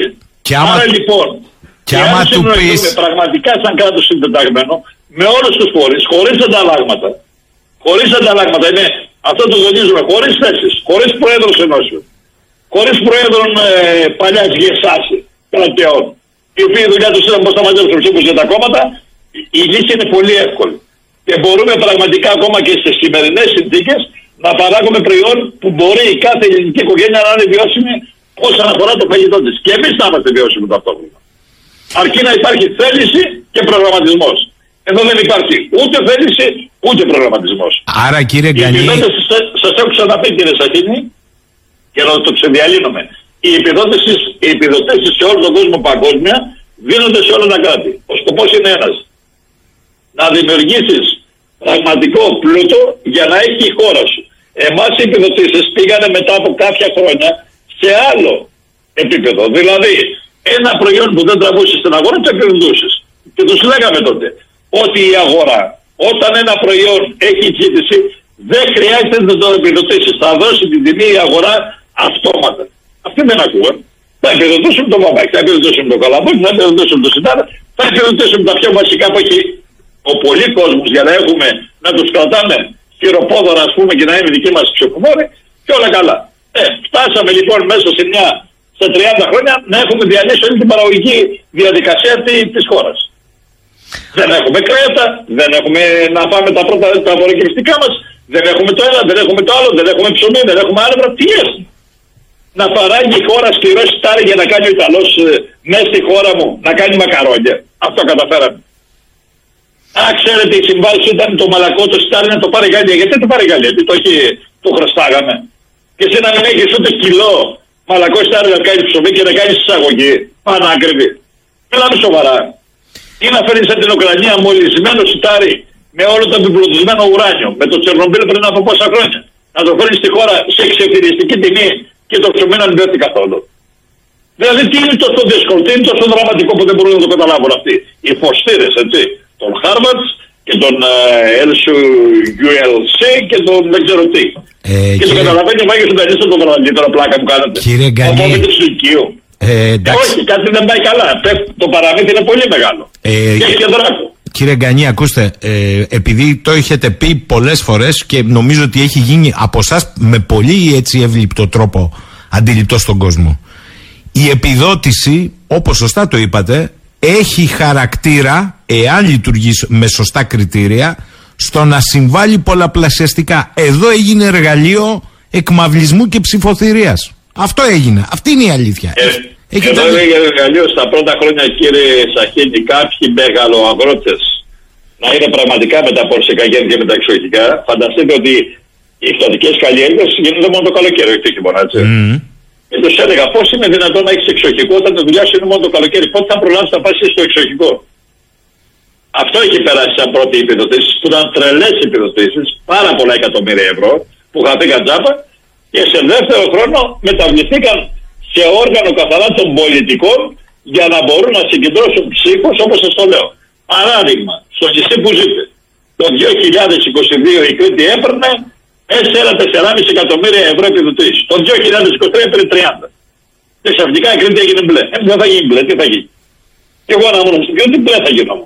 Άρα λοιπόν, και άμα του πεις πραγματικά σαν κράτος συντεταγμένο, με όλους τους φορείς, χωρίς ανταλλάγματα. Χωρίς ανταλλάγματα, είναι αυτό το τονίζουμε, χωρίς θέσεις, χωρίς πρόεδρος ενώσεων, χωρίς πρόεδρων παλιάς ΓΕΣΑΣ κρατεών, οι οποίοι η δουλειά τους ήταν πώς θα μαζέψουν ψήφους για τα κόμματα, η λύση είναι πολύ εύκολη. Και μπορούμε πραγματικά ακόμα και στις σημερινές συνθήκες να παράγουμε προϊόν που μπορεί η κάθε ελληνική οικογένεια να είναι βιώσιμη όσον αφορά το φαγητό της. Και εμείς θα είμαστε βιώσιμοι ταυτόχρονα. Αρκεί να υπάρχει θέληση και προγραμματισμός. Εδώ δεν υπάρχει ούτε θέληση ούτε προγραμματισμός. Άρα κύριε Γκανή, σας έχω ξαναπεί κύριε Σαχίνη, και να το ξεδιαλύνουμε. Οι επιδοτήσεις σε όλο τον κόσμο παγκόσμια δίνονται σε όλα τα κράτη. Ο σκοπός είναι ένας. Να δημιουργήσεις πραγματικό πλούτο για να έχει η χώρα σου. Εμάς οι επιδοτήσεις πήγανε μετά από κάποια χρόνια σε άλλο επίπεδο. Δηλαδή, ένα προϊόν που δεν τραβούσε στην αγορά το επιδοτούσες. Και τους λέγαμε τότε ότι η αγορά, όταν ένα προϊόν έχει ζήτηση, δεν χρειάζεται να το επιδοτήσεις. Θα δώσει την τιμή η αγορά αυτόματα. Αυτοί δεν ακούγαν. Θα επιδοτούσουν το μπαμπάκι, θα επιδοτούσουν το καλαμπόκι, θα επιδοτούσουν το σιτάρα, θα επιδοτούσουν τα πιο βασικά που έχει ο πολλή κόσμος για να έχουμε, να τους κρατάμε χειροπόδωρα ας πούμε και να είναι δικοί μας ψηφοφόροι και όλα καλά. Φτάσαμε λοιπόν μέσα σε 30 χρόνια να έχουμε διαλύσει όλη την παραγωγική διαδικασία της χώρας. Δεν έχουμε κρέατα, δεν έχουμε να πάμε τα πρώτα τα απορροκυριστικά μας, δεν έχουμε το ένα, δεν έχουμε το άλλο, δεν έχουμε ψωμί, δεν έχουμε άλευρα. Τι έχουμε? Να παράγει η χώρα σκληρό σιτάρι για να κάνει ο Ιταλός μέσα στη χώρα μου, να κάνει μακαρόνια. Αυτό καταφέραμε. Ξέρετε, η συμβάση ήταν το μαλακό το σιτάρι να το πάρει η Γαλλία. Γιατί δεν το πάρει η Γαλλία? Το χρωστάγαμε. Και εσύ να μην έχεις ούτε κιλό μαλακό σιτάρι να κάνει ψωμί και να κάνει εισαγωγή. Πανάκριβη. Μιλάμε σοβαρά. Ή να φέρεις από την Ουκρανία μολυσμένο σιτάρι με όλο το επιπλουτισμένο ουράνιο, με το Τσερνομπίλ πριν από πόσα χρόνια. Να το φέρεις στη χώρα σε εξεφυριστική τιμή και το ψωμί να μην πέφτει καθόλου. Δηλαδή τι είναι τόσο δύσκολο, τι είναι τόσο δραματικό που δεν μπορούν να το καταλάβουν αυτοί. Οι φωστήρες, έτσι. Τον Harvard και τον LSULC και τον δεν ξέρω τι. Και το καταλαβαίνει ο Μάγιος του Γκανή στον Βραδί, τώρα πλάκα που κάνετε. Κύριε Γκανή. Όχι, κάτι δεν πάει καλά. Το παραμύθι είναι πολύ μεγάλο. Και έχει και δράκο. Κύριε Γκανή, ακούστε, επειδή το έχετε πει πολλές φορές και νομίζω ότι έχει γίνει από εσάς με πολύ έτσι εύληπτο τρόπο αντιληπτό στον κόσμο. Η επιδότηση, όπως σωστά το είπατε, έχει χαρακτήρα, εάν λειτουργεί με σωστά κριτήρια, στο να συμβάλλει πολλαπλασιαστικά. Εδώ έγινε εργαλείο εκμαυλισμού και ψηφοθυρίας. Αυτό έγινε. Αυτή είναι η αλήθεια. Εδώ έγινε εργαλείο στα πρώτα χρόνια, κύριε Σαχίνη, κάποιοι μεγαλοαγρότες να είναι πραγματικά με τα πορσικά γέννη και με τα εξοχικά. Φανταστείτε ότι οι εκστατικές καλλιέργειες γίνονται μόνο το καλοκαίρι, όχι το χειμώνα, έτσι. Και τους έλεγα πώς είναι δυνατόν να έχεις εξοχικό όταν τη δουλειά σου είναι μόνο το καλοκαίρι. Πότε θα προλάβεις να πάσεις στο εξοχικό? Αυτό έχει περάσει σαν πρώτη επιδοτήσεις, που ήταν τρελές επιδοτήσεις, πάρα πολλά εκατομμύρια ευρώ, που χαθήκαν τζάπα και σε δεύτερο χρόνο μεταβληθήκαν σε όργανο καθαρά των πολιτικών για να μπορούν να συγκεντρώσουν ψήφους, όπως σας το λέω. Παράδειγμα, στο νησί που ζείτε, το 2022 η Κρήτη έπαιρνε 4,5 εκατομμύρια ευρώ επιδοτήσεις. Το 2023 έπαιρνε 30. Και ξαφνικά η Κρήτη έγινε μπλε. Δεν θα γίνει μπλε, τι θα γίνει? Και εγώ να ήμουν στην Κρήτη, μπλε θα γινόμουν.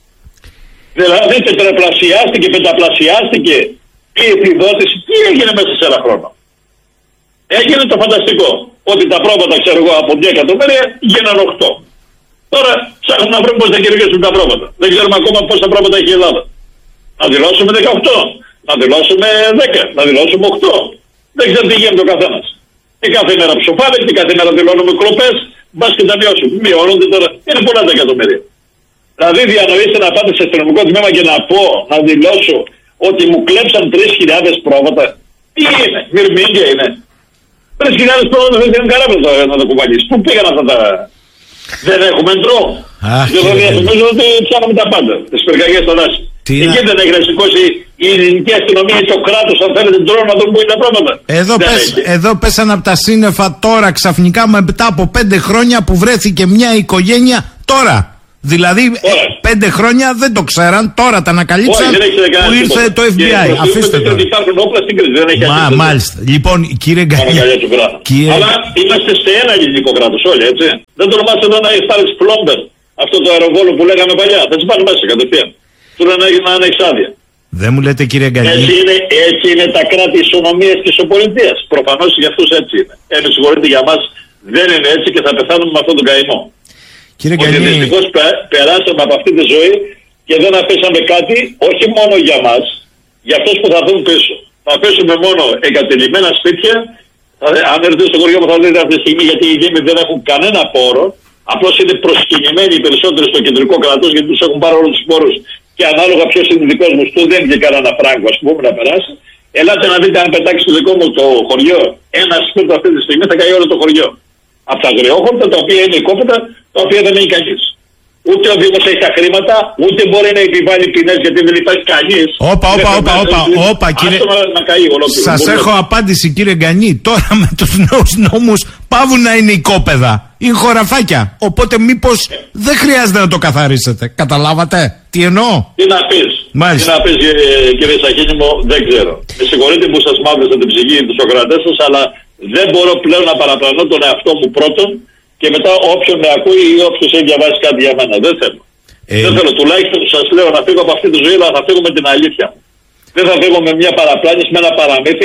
Δηλαδή τετραπλασιάστηκε, πενταπλασιάστηκε η επιδότηση. Τι έγινε μέσα σε ένα χρόνο? Έγινε το φανταστικό. Ότι τα πρόβατα, ξέρω εγώ, από 2 εκατομμύρια γίνανε 8. Τώρα ψάχνουμε να βρούμε πώς θα κυνηγήσουμε τα πρόβατα. Δεν ξέρουμε ακόμα πόσα πρόβατα έχει η Ελλάδα. Να δηλώσουμε 18, να δηλώσουμε 10, να δηλώσουμε 8. Δεν ξέρω τι γίνεται ο καθένας. Και κάθε μέρα ψοφάνε και κάθε μέρα δηλώνουμε κλοπές. Μπας και τα μειώσουμε. Μειώνονται τώρα. Είναι πολλά τα εκατομμύρια. Δηλαδή διανοείστε να πάτε σε αστυνομικό τμήμα και να πω, να δηλώσω ότι μου κλέψαν 3.000 πρόβατα. Τι είναι? Μυρμήγκια είναι? 3.000 πρόβατα δεν είναι καλά να το κουβαλείς. Πού πήγαν αυτά τα... Δεν έχουμε εντρό. Δηλαδή νομίζω ότι ψάχνουμε τα πάντα. Τις πυρκαγιές στο δάση. Εκεί δεν έχει να σηκώσει η ελληνική αστυνομία ή το κράτος, αν θέλετε, ντρόν να δουν που είναι τα πρόβατα. Εδώ πέσαν από τα σύννεφα τώρα ξαφνικά μετά από 5 χρόνια που βρέθηκε μια οικογένεια τώρα. Δηλαδή 5 χρόνια δεν το ξέραν, τώρα τα ανακαλύψαν που ήρθε το FBI. Αφήστε το. Υπάρχουν όπλα στην κρίση, δεν έχει αρχίσει. Μάλιστα. Λοιπόν, κύριε Γκανή. Αλλά είμαστε σε ένα ελληνικό κράτος όλοι, έτσι. Δεν τολμάστε εδώ να πάρει πλόμπερ αυτό το αεροβόλο που λέγαμε παλιά. Θα τι πάνε μέσα κατευθείαν. Του λένε να είναι εξάδεια. Δεν μου λέτε, κύριε Γκανή. Έτσι είναι τα κράτη ισονομίας και ισοπολιτείας. Προφανώς για αυτούς έτσι είναι. Με συγχωρείτε, για μας δεν είναι έτσι και θα πεθάνουμε με αυτόν τον καημό. Κύριε Ότι δυστυχώς περάσαμε από αυτή τη ζωή και δεν αφήσαμε κάτι, όχι μόνο για μας, για αυτούς που θα δουν πίσω. Θα αφήσουμε μόνο εγκατελειμμένα σπίτια. Αν έρθετε στο χωριό μου θα δείτε αυτή τη στιγμή, γιατί οι δήμοι δεν έχουν κανένα πόρο. Απλώς είναι προσκυνημένοι οι περισσότεροι στο κεντρικό κράτος, γιατί τους έχουν πάρει όλους τους πόρους. Και ανάλογα ποιος είναι δικός μου, του δεν βγήκε κανένα φράγκο, ας πούμε, να περάσει. Ελάτε να δείτε, αν πετάξει το δικό μου το χωριό ένα σπίτι αυτή τη στιγμή, θα καεί όλο το χωριό. Από τα αγριόχορτα, τα οποία είναι οικόπεδα, τα οποία δεν έχει κανείς. Ούτε ο Δήμος έχει τα χρήματα, ούτε μπορεί να επιβάλλει ποινές, γιατί δεν υπάρχει κανείς. Όπα, κύριε. Σας έχω απάντηση, κύριε Γκανή. Τώρα με τους νέους νόμους πάβουν να είναι οικόπεδα. Είναι χωραφάκια. Οπότε μήπως δεν χρειάζεται να το καθαρίσετε. Καταλάβατε τι εννοώ? Τι να πεις. Μάλιστα. Τι να πεις, κύριε Σαχίνη μου, δεν ξέρω. Με συγχωρείτε που σας μαύρησα την ψυχή του Σοκρατές σας, αλλά δεν μπορώ πλέον να παραπλανώ τον εαυτό μου πρώτον και μετά όποιον με ακούει ή όποιος έχει διαβάσει κάτι για μένα. Δεν θέλω. Δεν θέλω. Τουλάχιστον σας λέω να φύγω από αυτή τη ζωή, αλλά θα φύγω με την αλήθεια. Δεν θα φύγω με μια παραπλάνηση, με ένα παραμύθι,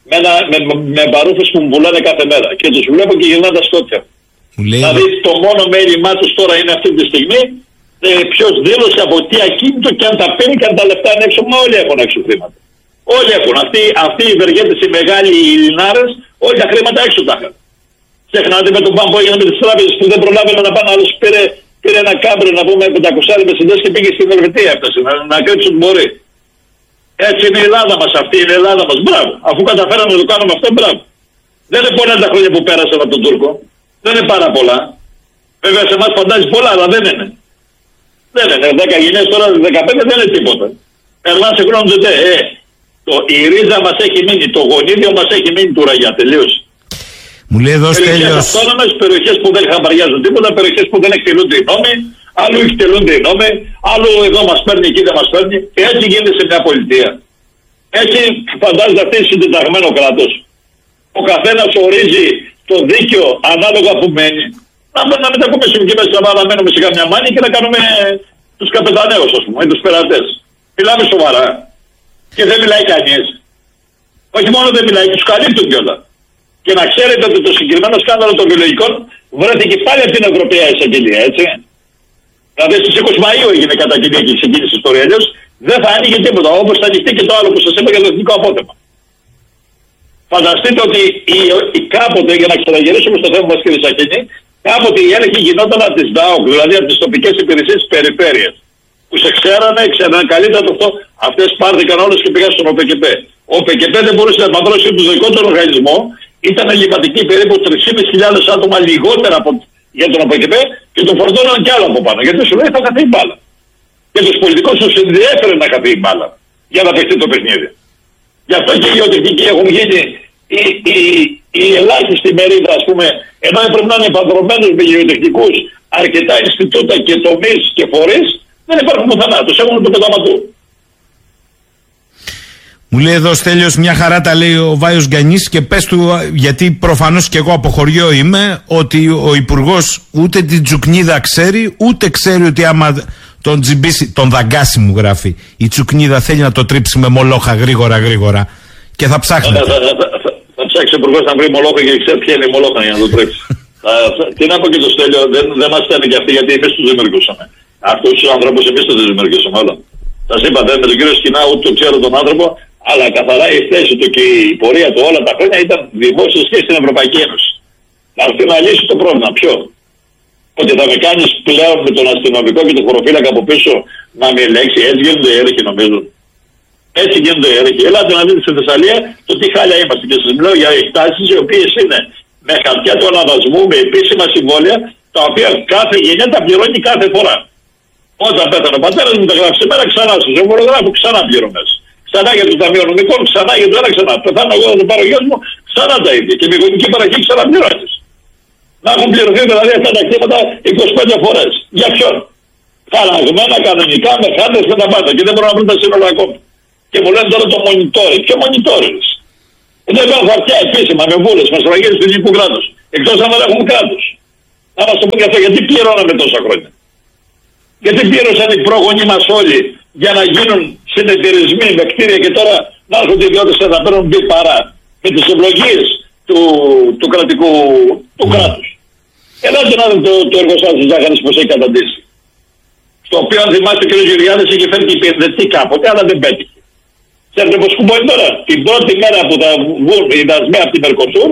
με παρούφες που μου πουλάνε κάθε μέρα. Και τους βλέπω και γυρνάνε τα σκότια. Δηλαδή το μόνο μέλημά τους τώρα είναι αυτή τη στιγμή ποιος δήλωσε από τι ακίνητο και αν τα παίρνει και αν τα λεφτά είναι έξω. Μα όλοι έχουν έξω χρήματα. Όλοι έχουν. Αυτοί οι ευεργέτες, οι μεγάλοι, οι Λινάρες, όλοι τα χρήματα έξω τα είχαν. Ξεχνάτε με τον Παν που έγινε με τις τράπεζες που δεν προλάβαινε να πάνε, άλλος πήρε ένα κάμπρε να πούμε 500 μεσεντές και πήγε στην Ελβετία, έφτασε να κρύψει ότι μπορεί. Έτσι είναι η Ελλάδα μας, αυτή είναι η Ελλάδα μας. Μπράβο. Αφού καταφέραμε να το κάνουμε αυτό, μπράβο. Δεν είναι πολλά τα χρόνια που πέρασαν από τον Τούρκο. Δεν είναι πάρα πολλά. Βέβαια σε εμάς φαντάζει πολλά, αλλά δεν είναι. Δεν είναι. 10 γενιές τώρα, 15 δεν είναι τίποτα. Περνά σε χρόνο δεν η ρίζα μας έχει μείνει, το γονίδιο μας έχει μείνει του ραγιά. Τελείωσε. Μου λέει εδώ περιοχές Στέλιος. Αυτόνομες, περιοχές που δεν χαμπαριάζουν τίποτα, περιοχές που δεν εκτελούνται οι νόμοι, αλλού εκτελούνται οι νόμοι, αλλού εδώ μας παίρνει, εκεί δεν μας παίρνει. Έτσι γίνεται σε μια πολιτεία. Έτσι φαντάζεται αυτή συντεταγμένο κράτος. Ο καθένας ορίζει το δίκαιο ανάλογα που μένει. Να μην τα πούμε στην μέσα να μένουμε σε καμιά μάνη και να κάνουμε τους καπεταναίους, ας πούμε, τους περατές. Μιλάμε σοβαρά. Και δεν μιλάει κανείς. Όχι μόνο δεν μιλάει, τους καλύπτουν κιόλας. Και να ξέρετε ότι το συγκεκριμένο σκάνδαλο των βιολογικών βρέθηκε πάλι από την Ευρωπαϊκή Εισαγγελία, έτσι. Δηλαδή στις 20 Μαΐου έγινε καταγγελία και ξεκίνησε η ιστορία. Αλλιώς δεν θα άνοιγε τίποτα. Όπως θα ανοιχτεί και το άλλο που σας είπα για το εθνικό απόθεμα. Φανταστείτε ότι κάποτε, για να ξαναγυρίσουμε στο θέμα μας, κύριε Σαχίνη, κάποτε η έλεγχη γινόταν από τις ΔΑΟΚ, δηλαδή από τις τοπικές υπηρεσίες της περιφέρειας. Που σε ξέρανε καλύτερα το αυτό. Αυτές πάρθηκαν όλες και πήγαν στον ΟΠΚΠ. Ο ΟΠΚΠ δεν μπορούσε να παντρώσει το δικό του οργανισμό. Ήταν ελληματική περίπου 3.500 άτομα λιγότερα για τον ΟΠΚΠ και τον φορτώναν κι άλλο από πάνω. Γιατί σου λέει θα χαθεί η μπάλα. Και τους πολιτικούς τους ενδιέφερε να χαθεί η μπάλα για να παιχτεί το παιχνίδι. Γι' αυτό και οι γεωτεχνικοί έχουν γίνει η ελάχιστη μερίδα, ας πούμε, ενώ έπρεπε να είναι παντρωμένους με γεωτεχνικούς αρκετά Ινστιτούτα και τομείς και φορείς, δεν υπάρχουν πουθενά. Τους έχουν το πετάμα του. Μου λέει εδώ Στέλιος, μια χαρά τα λέει ο Βάιος Γκανής και πες του, γιατί προφανώς και εγώ από χωριό είμαι, ότι ο Υπουργός ούτε την Τσουκνίδα ξέρει, ούτε ξέρει ότι άμα τον τζιμπήσει, τον δαγκάσει μου γράφει, η Τσουκνίδα θέλει να το τρίψει με μολόχα γρήγορα και θα ψάχνει. Θα ψάξει ο Υπουργός να βρει μολόχα και ξέρει ποια είναι η μολόχα για να το τρίψει. Τι να πω και το Στέλιο, δεν μας φταίνει και αυτοί γιατί εμείς τους δημιουργούσαμε. Αυτούς τους ανθρώπους εμείς τους δημιουργήσαμε όλα. Σας είπα, με τον κύριο Σκινά ούτε το ξέρω τον άνθρωπο, αλλά καθαρά η θέση του και η πορεία του όλα τα χρόνια ήταν δημόσια σχέση στην Ευρωπαϊκή Ένωση. Να έρθει να λύσει το πρόβλημα. Ποιο? Ότι θα με κάνεις πλέον με τον αστυνομικό και τον χωροφύλακα από πίσω να με ελέγξει. Έτσι γίνονται οι έρεχοι, νομίζω. Έτσι γίνονται οι έρεχοι. Ελάτε να δείτε στη Θεσσαλία το τι χάλια είμαστε. Και σας μιλάω για εκτάσεις οι οποίες είναι με χαρτιά του αναβασμού, με επίσημα συμβόλαια, τα οποία κάθε γενιά τα πληρώνει κάθε φορά. Όταν πέθανε ο πατέρας μου τα γράφει σήμερα, ξανά στο ζωγραφογράφο, ξανά πληρωμές. Ξανά για το Ταμείο Νομικών, ξανά για το ένα, ξανά. Πεθάνω εγώ να το πάρω γιος μου, ξανά τα ίδια. Και με γονική παραγωγή ξαναπληρώνεις. Να έχουν πληρωθεί δηλαδή αυτά τα κτήματα 25 φορές. Για ποιον? Χαραγμένα κανονικά με χάρτες με τα πάντα και δεν μπορούν να βρουν τα σύνολα ακόμη. Και μου λένε τώρα το monitoring. Ποιο monitoring? Εδώ υπάρχουν χαρτιά επίσημα με βούλες, με σφραγίδες του ελληνικού κράτους. Εκτός αν δεν έχουν κράτος. Να μας το πούν και αυτό, γιατί πληρώναμε τόσα χρόνια. Γιατί πλήρωσαν οι πρόγονοι μας όλοι για να γίνουν συνεταιρισμοί με κτίρια και τώρα να έρχονται οι ιδιώτες να παίρνουν μπει παρά με τις ευλογίες του κρατικού του κράτους. Ελάτε να δείτε το εργοστάσιο της ζάχαρης πως έχει καταντήσει. Στο οποίο αν θυμάστε ο κ. Γεωργιάδης είχε φέρει και υπηρετή κάποτε, αλλά δεν πέτυχε. Ξέρετε πως κουμπώνει τώρα? Την πρώτη μέρα που θα βγουν οι δασμοί από τη Μερκοσούρ,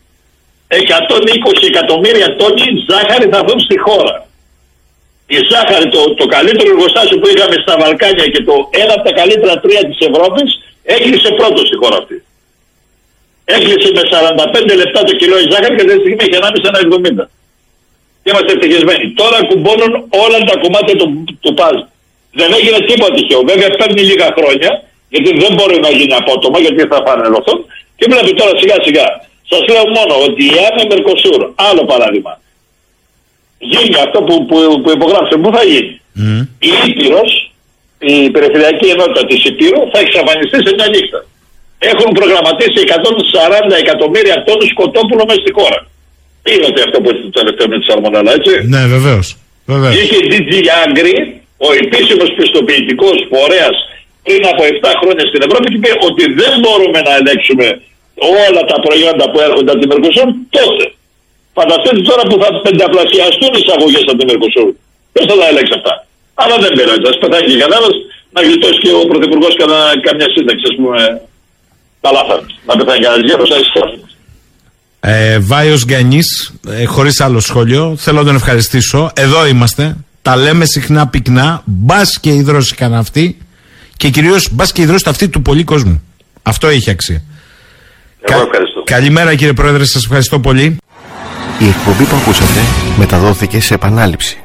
120 εκατομμύρια τόνοι ζάχαρη θα βγουν στη χώρα. Η ζάχαρη, το καλύτερο εργοστάσιο που είχαμε στα Βαλκάνια και ένα από τα καλύτερα 3 της Ευρώπης, έκλεισε πρώτο στη χώρα αυτή. Έκλεισε με 45 λεπτά το κιλό η ζάχαρη και αυτή τη στιγμή έχει 1,5-1,70. Και είμαστε ευτυχισμένοι. Τώρα κουμπώνουν όλα τα κομμάτια του παζ. Δεν έγινε τίποτα τυχαίο. Βέβαια παίρνει λίγα χρόνια, γιατί δεν μπορεί να γίνει απότομα, γιατί θα φανερωθούν. Και βλέπει τώρα σιγά σιγά. Σας λέω μόνο ότι η Άμμο Μερκοσούρ, άλλο παράδειγμα, γίνει αυτό που υπογράψε, πού θα γίνει? Η Ήπειρος, η περιφερειακή ενότητα της Υπήρου θα εξαφανιστεί σε μια νύχτα. Έχουν προγραμματίσει 140 εκατομμύρια τόνους κοτόπουλο μέσα στη χώρα. Είδατε αυτό που έχει το τελευταίο με τη σαλμονέλα, έτσι? Ναι, βεβαίως. Είχε DG Agri, ο επίσημος πιστοποιητικός φορέας πριν από 7 χρόνια στην Ευρώπη, και είπε ότι δεν μπορούμε να ελέγξουμε όλα τα προϊόντα που έρχονται από την Μερκοσούρ τότε. Φανταστείτε τώρα που θα πενταπλασιαστούν οι εισαγωγές από την Μερκοσούρ. Ποιος θα τα ελέγξει αυτά? Αλλά δεν πειράζει. Ας πετάει και κανένας, να γλιτώσει και ο Πρωθυπουργός καμιά σύνταξη, ας πούμε, τα λάθα. Να πετάει κανένας γέρος, να εισχώσει. Βάιος Γκανής, χωρίς άλλο σχόλιο, θέλω να τον ευχαριστήσω. Εδώ είμαστε, τα λέμε συχνά πυκνά, μπας και υδρώσηκαν αυτοί και κυρίως μπας και υδρώσουν αυτοί του πολλή κόσμου. Αυτό έχει αξία. Εγώ ευχαριστώ. Καλημέρα κύριε Πρόεδρε, σας ευχαριστώ πολύ. Η εκπομπή που ακούσατε μεταδόθηκε σε επανάληψη.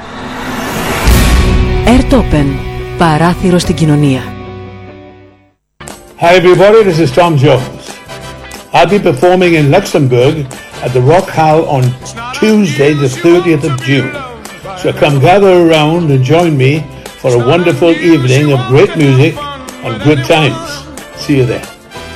Airtopen, παράθυρο στην κοινωνία. Hi everybody, this is Tom Jones. I'll be performing in Luxembourg at the Rock Hall on Tuesday the 30th of June. So come gather around and join me for a wonderful evening of great music and good times. See you there.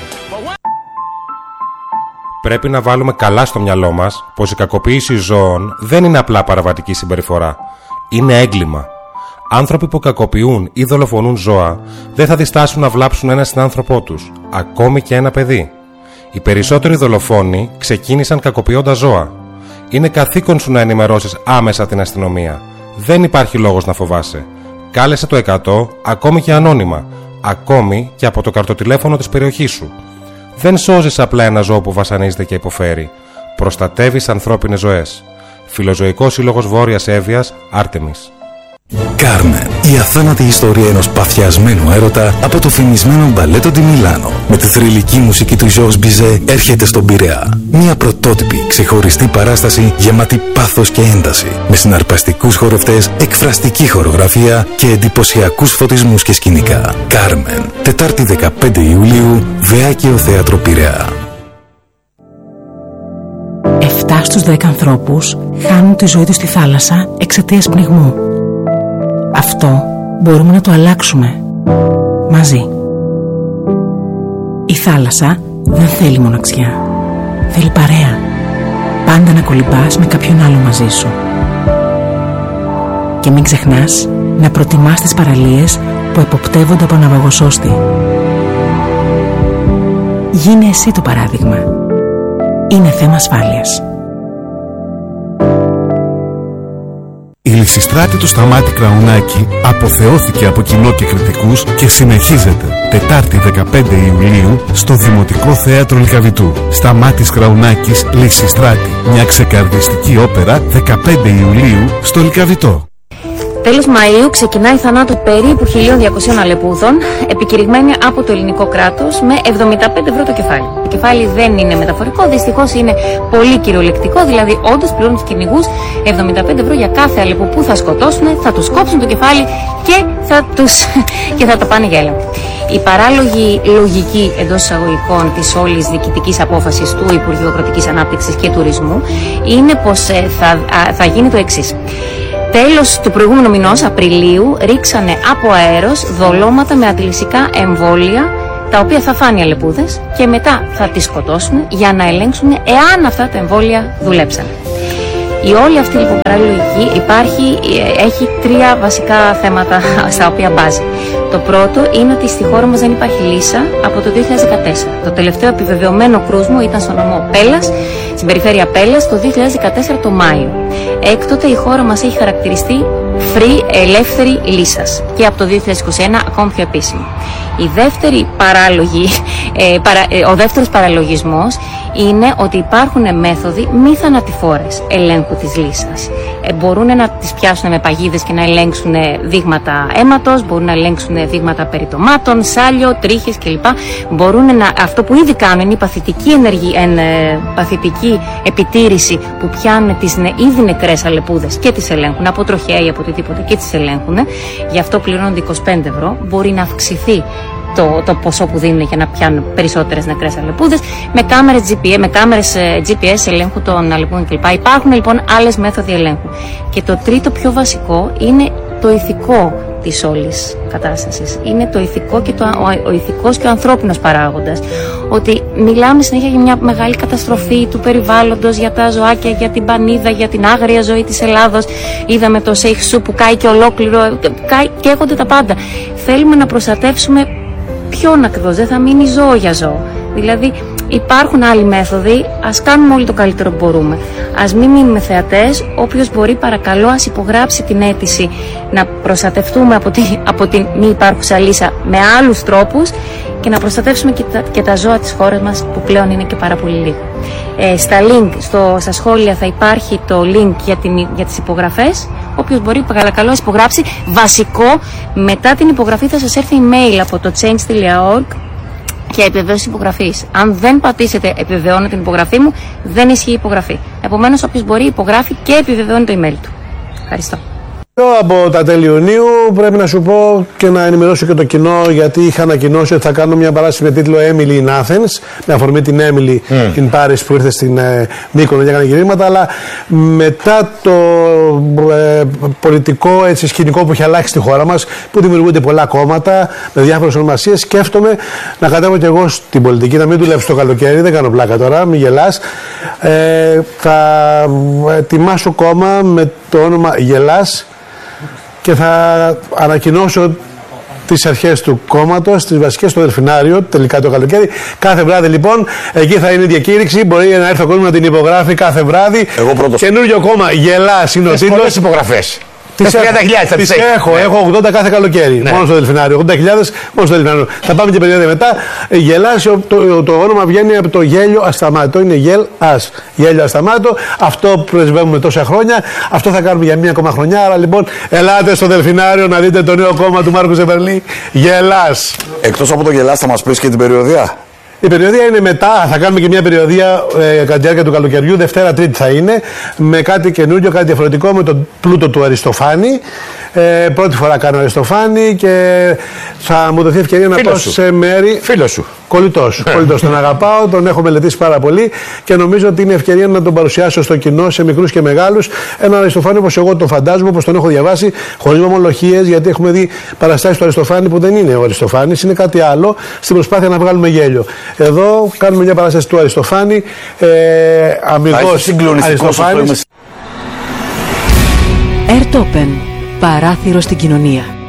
Πρέπει να βάλουμε καλά στο μυαλό μας πως η κακοποίηση ζώων δεν είναι απλά παραβατική συμπεριφορά. Είναι έγκλημα. Άνθρωποι που κακοποιούν ή δολοφονούν ζώα δεν θα διστάσουν να βλάψουν ένα συνάνθρωπό τους, ακόμη και ένα παιδί. Οι περισσότεροι δολοφόνοι ξεκίνησαν κακοποιώντας ζώα. Είναι καθήκον σου να ενημερώσεις άμεσα την αστυνομία. Δεν υπάρχει λόγος να φοβάσαι. Κάλεσε το 100, ακόμη και ανώνυμα, ακόμη και από το καρτοτηλέφωνο της περιοχής σου. Δεν σώζεις απλά ένα ζώο που βασανίζεται και υποφέρει. Προστατεύεις ανθρώπινες ζωές. Φιλοζωικός Σύλλογος Βόρειας Εύβοιας, Άρτεμις. Κάρμεν, η αθάνατη ιστορία ενός παθιασμένου έρωτα από το φημισμένο μπαλέτο τη Μιλάνο. Με τη θρυλική μουσική του Georges Bizet έρχεται στον Πειραιά. Μια πρωτότυπη, ξεχωριστή παράσταση γεμάτη πάθος και ένταση. Με συναρπαστικούς χορευτές, εκφραστική χορογραφία και εντυπωσιακούς φωτισμούς και σκηνικά. Κάρμεν, Τετάρτη 15 Ιουλίου, Βεάκιο Θέατρο Πειραιά. 7 στους 10 ανθρώπους χάνουν τη ζωή τους στη θάλασσα εξαιτίας πνιγμού. Αυτό μπορούμε να το αλλάξουμε μαζί. Η θάλασσα δεν θέλει μοναξιά. Θέλει παρέα. Πάντα να κολυμπάς με κάποιον άλλο μαζί σου. Και μην ξεχνάς να προτιμάς τις παραλίες που εποπτεύονται από ναυαγοσώστη. Γίνε εσύ το παράδειγμα. Είναι θέμα ασφάλειας. Η Λυσιστράτη του Σταμάτη Κραουνάκη αποθεώθηκε από κοινό και κριτικούς και συνεχίζεται Τετάρτη 15 Ιουλίου στο Δημοτικό Θέατρο Λυκαβητού. Σταμάτης Κραουνάκης, Λυσιστράτη, μια ξεκαρδιστική όπερα 15 Ιουλίου στο Λυκαβητό. Τέλος Μαΐου ξεκινάει η θανάτου περίπου 1.200 αλεπούδων, επικηρυγμένη από το ελληνικό κράτος με 75 ευρώ το κεφάλι. Το κεφάλι δεν είναι μεταφορικό, δυστυχώς είναι πολύ κυριολεκτικό, δηλαδή όντως πληρώνουν τους κυνηγούς 75 ευρώ για κάθε αλεπού που θα σκοτώσουν, θα τους κόψουν το κεφάλι και θα το πάνε για έλεγχο. Η παράλογη λογική εντός εισαγωγικών της όλης διοικητικής απόφασης του Υπουργείου Αγροτικής Ανάπτυξης και Τουρισμού είναι πως θα γίνει το εξής. Τέλος του προηγούμενου μηνός, Απριλίου, ρίξανε από αέρος δολώματα με αντιλυσικά εμβόλια, τα οποία θα φάνε οι αλεπούδες και μετά θα τις σκοτώσουν για να ελέγξουν εάν αυτά τα εμβόλια δουλέψαν. Η όλη αυτή λοιπόν παραλογική έχει τρία βασικά θέματα στα οποία μπάζει. Το πρώτο είναι ότι στη χώρα μας δεν υπάρχει λύσα από το 2014. Το τελευταίο επιβεβαιωμένο κρούσμο ήταν στο νομό Πέλλας, στην περιφέρεια Πέλλας, το 2014 το Μάιο. Έκτοτε η χώρα μας έχει χαρακτηριστεί ελεύθερη λύσας και από το 2021 ακόμη πιο επίσημη. Ο δεύτερος παραλογισμός είναι ότι υπάρχουν μέθοδοι μη θανατηφόρες ελέγχου της λύσας. Μπορούν να τις πιάσουν με παγίδες και να ελέγξουν δείγματα αίματος, μπορούν να ελέγξουν δείγματα περιτομάτων, σάλιο, τρίχες κλπ. Αυτό που ήδη κάνουν είναι η παθητική επιτήρηση που πιάνουν τις ήδη νεκρές αλεπούδες και τις ελέγχουν από τροχέα ή από οτιδήποτε και τις ελέγχουν. Γι' αυτό πληρώνονται 25 ευρώ. Μπορεί να αυξηθεί το ποσό που δίνουν για να πιάνουν περισσότερες νεκρές αλεπούδες με κάμερες GPS ελέγχου των αλεπούδων κλπ. Υπάρχουν λοιπόν άλλες μέθοδοι ελέγχου. Και το τρίτο πιο βασικό είναι το ηθικό της όλης κατάστασης. Είναι το ηθικό και ο ηθικός και ο ανθρώπινος παράγοντας. Ότι μιλάμε συνέχεια για μια μεγάλη καταστροφή του περιβάλλοντος, για τα ζωάκια, για την πανίδα, για την άγρια ζωή της Ελλάδος. Είδαμε το Σέιχσου που κάει και ολόκληρο, καίγονται τα πάντα. Θέλουμε να προστατεύσουμε ποιον ακριβώς, δεν θα μείνει ζώο για ζώο. Δηλαδή υπάρχουν άλλοι μέθοδοι, ας κάνουμε όλοι το καλύτερο που μπορούμε. Ας μην μείνουμε θεατές, όποιος μπορεί παρακαλώ ας υπογράψει την αίτηση να προστατευτούμε από την μη υπάρχουσα λύσα με άλλους τρόπους και να προστατεύσουμε και τα ζώα της χώρας μας που πλέον είναι και πάρα πολύ λίγο. Στα σχόλια θα υπάρχει το link για τις υπογραφές. Όποιος μπορεί παρακαλώ υπογράψει. Βασικό, μετά την υπογραφή θα σας έρθει email από το change.org για επιβεβαίωση υπογραφής. Αν δεν πατήσετε επιβεβαιώνω την υπογραφή μου, δεν ισχύει η υπογραφή. Επομένως, όποιος μπορεί υπογράφει και επιβεβαιώνει το email του. Ευχαριστώ. Από τα τέλη Ιουνίου πρέπει να σου πω και να ενημερώσω και το κοινό, γιατί είχα ανακοινώσει ότι θα κάνω μια παράσταση με τίτλο Emily in Athens, με αφορμή την Emily in Paris που ήρθε στην Μύκονο και έκανε γυρίσματα, αλλά μετά το πολιτικό σκηνικό που έχει αλλάξει στη χώρα μας, που δημιουργούνται πολλά κόμματα με διάφορες ονομασίες, σκέφτομαι να κατέβω και εγώ στην πολιτική, να μην δουλέψω το καλοκαίρι, δεν κάνω πλάκα τώρα, μην γελάς. Θα ετοιμάσω κόμμα με το όνομα Γελάς και θα ανακοινώσω τις αρχές του κόμματος, τις βασικές στο Δελφινάριο, τελικά το καλοκαίρι. Κάθε βράδυ λοιπόν, εκεί θα είναι η διακήρυξη. Μπορεί να έρθει ο κόσμος να την υπογράφει κάθε βράδυ. Εγώ πρώτος. Καινούριο κόμμα, Γελάς είναι ο τίτλος. Πολλές υπογραφές. Τις έχω 80 κάθε καλοκαίρι. Ναι. Μόνο στο Δελφινάριο. 80.000 μόνο στο Δελφινάριο. Θα πάμε και περίοδο μετά. Γελάς, το όνομα βγαίνει από το γέλιο ασταμάτητο. Είναι γελ-ας. Γέλιο ασταμάτητο. Αυτό πρεσβεύουμε τόσα χρόνια. Αυτό θα κάνουμε για μία ακόμα χρονιά. Άρα λοιπόν, ελάτε στο Δελφινάριο να δείτε το νέο κόμμα του Μάρκου Ζεβερλή. Γελάς. Εκτός από το Γελάς, θα μας πεις και την περιοδία. Η περιοδία είναι μετά, θα κάνουμε και μια περιοδία κατά τη διάρκεια του καλοκαιριού, Δευτέρα Τρίτη θα είναι, με κάτι καινούριο, κάτι διαφορετικό, με τον πλούτο του Αριστοφάνη. Πρώτη φορά κάνω Αριστοφάνη και θα μου δοθεί ευκαιρία να πάω σε μέρη. Φίλο σου. Κολλητός. Τον αγαπάω, τον έχω μελετήσει πάρα πολύ και νομίζω ότι είναι ευκαιρία να τον παρουσιάσω στο κοινό, σε μικρούς και μεγάλους. Ένα Αριστοφάνη όπως εγώ τον φαντάζομαι, όπως τον έχω διαβάσει, χωρίς ομολογίες, γιατί έχουμε δει παραστάσεις του Αριστοφάνη που δεν είναι ο Αριστοφάνης, είναι κάτι άλλο, στην προσπάθεια να βγάλουμε γέλιο. Εδώ κάνουμε μια παράσταση του Αριστοφάνη, αμυγός Αριστοφάνης. Ερτόπεν, παράθυρο στην κοινωνία.